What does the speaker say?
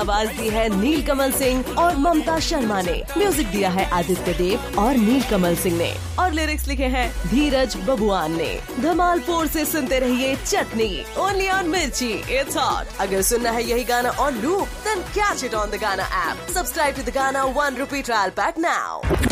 आवाज दी है नीलकमल सिंह और ममता शर्मा ने। म्यूजिक दिया है आदित्य देव और नीलकमल सिंह ने और लिरिक्स लिखे हैं धीरज बबुआन ने। धमाल 4 से सुनते रहिए चटनी ओनली ऑन मिर्ची। It's hot. अगर सुनना है यही गाना on loop, then catch it on the गाना ऐप। सब्सक्राइब टू द गाना ₹1 ट्रायल पैक नाउ।